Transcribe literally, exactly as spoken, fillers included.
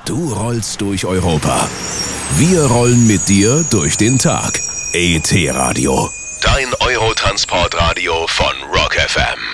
Du rollst durch Europa. Wir rollen mit dir durch den Tag. E T Radio. Dein Eurotransportradio von Rock F M.